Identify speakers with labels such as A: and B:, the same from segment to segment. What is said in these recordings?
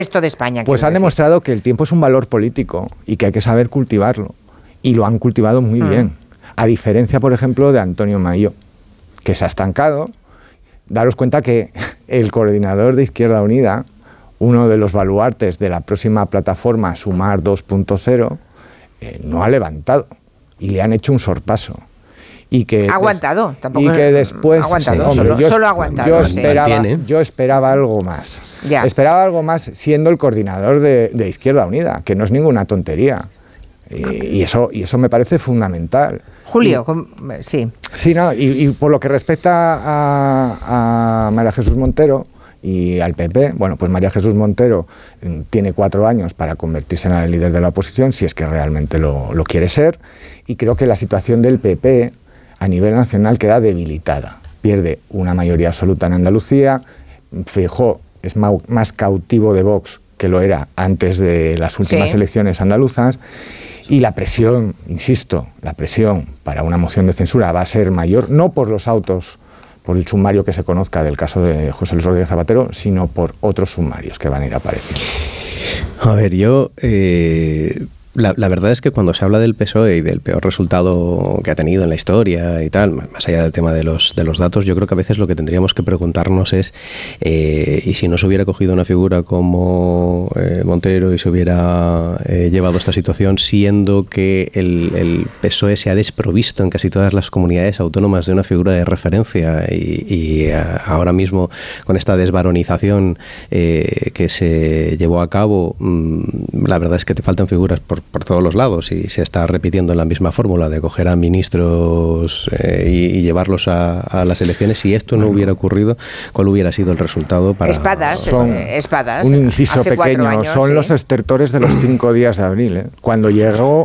A: Esto de España.
B: Pues han demostrado que el tiempo es un valor político y que hay que saber cultivarlo. Y lo han cultivado muy bien. A diferencia, por ejemplo, de Antonio Maio, que se ha estancado. Daros cuenta que el coordinador de Izquierda Unida, uno de los baluartes de la próxima plataforma Sumar 2.0, no ha levantado y le han hecho un sorpaso. Y que
A: ha aguantado, tampoco.
B: Y que después.
A: Ha aguantado,
B: hombre,
A: solo ha aguantado.
B: Yo esperaba algo más.
A: Ya.
B: Esperaba algo más siendo el coordinador de Izquierda Unida, que no es ninguna tontería. Y eso me parece fundamental.
A: Julio, sí.
B: Sí, no, y por lo que respecta a María Jesús Montero y al PP, bueno, pues María Jesús Montero tiene 4 años para convertirse en el líder de la oposición, si es que realmente lo quiere ser, y creo que la situación del PP a nivel nacional queda debilitada. Pierde una mayoría absoluta en Andalucía, Feijóo es más cautivo de Vox que lo era antes de las últimas elecciones andaluzas, y la presión, insisto, la presión para una moción de censura va a ser mayor, no por los autos, por el sumario que se conozca del caso de José Luis Rodríguez Zapatero, sino por otros sumarios que van a ir apareciendo.
C: A ver, yo... La verdad es que cuando se habla del PSOE y del peor resultado que ha tenido en la historia y tal, más allá del tema de los datos, yo creo que a veces lo que tendríamos que preguntarnos es y si no se hubiera cogido una figura como Montero y se hubiera llevado esta situación, siendo que el PSOE se ha desprovisto en casi todas las comunidades autónomas de una figura de referencia y ahora mismo con esta desvaronización que se llevó a cabo, la verdad es que te faltan figuras por todos los lados y se está repitiendo la misma fórmula de coger a ministros y llevarlos a las elecciones. Si esto no hubiera ocurrido, ¿cuál hubiera sido el resultado para...?
A: Espadas.
B: Un inciso pequeño, son los estertores de los 5 días de abril. Cuando llegó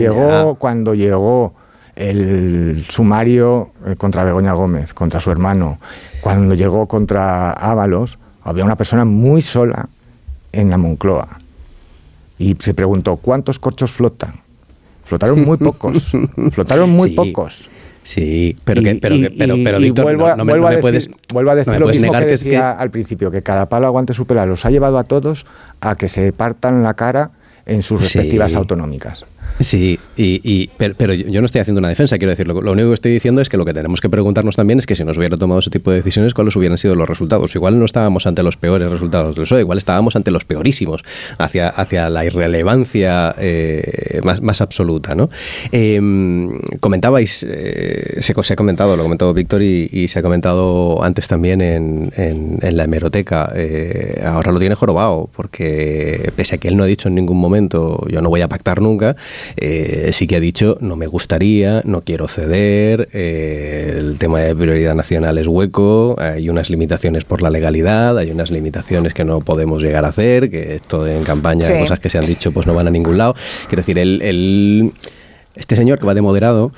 B: el sumario contra Begoña Gómez, contra su hermano, cuando llegó contra Ábalos, había una persona muy sola en la Moncloa. Y se preguntó, ¿cuántos corchos flotan? Flotaron muy pocos. Pocos.
C: Sí, pero Víctor,
B: vuelvo a decir lo mismo que decía al principio, que cada palo aguante su pela. Los ha llevado a todos a que se partan la cara en sus respectivas autonómicas.
C: Sí, pero yo no estoy haciendo una defensa, quiero decir, lo único que estoy diciendo es que lo que tenemos que preguntarnos también es que si nos hubiera tomado ese tipo de decisiones, ¿cuáles hubieran sido los resultados? Igual no estábamos ante los peores resultados del PSOE, igual estábamos ante los peorísimos, hacia la irrelevancia más absoluta, ¿no? Comentabais, se ha comentado, lo comentó Víctor y se ha comentado antes también en la hemeroteca, ahora lo tiene jorobado, porque pese a que él no ha dicho en ningún momento, yo no voy a pactar nunca, sí que ha dicho, no me gustaría, no quiero ceder, el tema de prioridad nacional es hueco, hay unas limitaciones por la legalidad, hay unas limitaciones que no podemos llegar a hacer, que esto en campaña, cosas que se han dicho, pues no van a ningún lado. Quiero decir, este señor que va de moderado,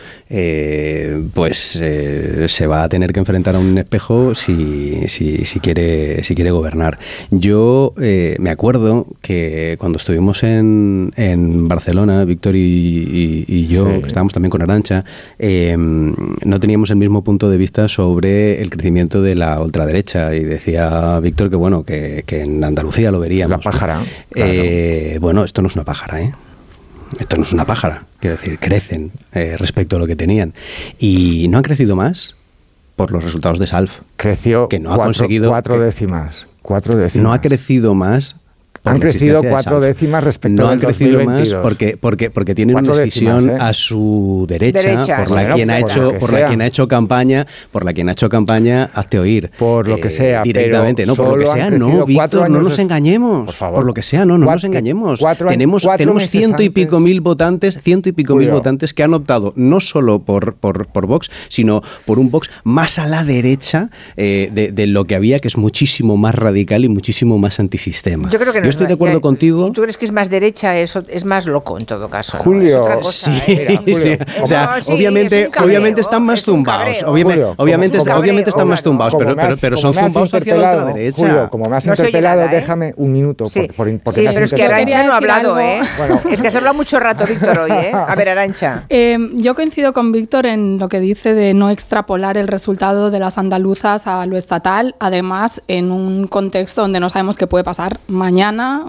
C: se va a tener que enfrentar a un espejo si quiere gobernar. Yo me acuerdo que cuando estuvimos en Barcelona, Víctor y yo, que estábamos también con Arantxa, no teníamos el mismo punto de vista sobre el crecimiento de la ultraderecha, y decía Víctor que en Andalucía lo veríamos.
B: La pájara.
C: Bueno, esto no es una pájara, ¿eh? Esto no es una pájara, quiero decir, crecen respecto a lo que tenían. Y no han crecido más por los resultados de SALF.
B: Creció
C: que no ha conseguido
B: 4 décimas.
C: No ha crecido más.
B: Han crecido 4 décimas respecto al 2022. No han crecido más
C: porque tienen una decisión a su derecha por la quien ha hecho campaña, hazte oír.
B: Por lo que sea,
C: directamente, no, por lo que sea, no, Víctor, no nos engañemos. Por favor. Por lo que sea, no nos engañemos. Tenemos ciento y pico mil votantes que han optado no solo por Vox, sino por un Vox más a la derecha de lo que había, que es muchísimo más radical y muchísimo más antisistema.
A: Yo creo que
C: Yo estoy de acuerdo contigo.
A: ¿Tú crees que es más derecha? Eso es más loco en todo caso, ¿no?
B: Julio,
A: es otra cosa,
C: Julio. O sea, obviamente están más zumbados. Obviamente están más zumbados, pero son zumbados hacia la ultraderecha.
B: Julio, como me has interpelado, déjame un minuto. Porque
A: pero es que Arantxa no ha hablado, ¿eh? Bueno. Es que has hablado mucho rato, Víctor, hoy, ¿eh? A ver, Arantxa.
D: Yo coincido con Víctor en lo que dice de no extrapolar el resultado de las andaluzas a lo estatal, además en un contexto donde no sabemos qué puede pasar mañana, semana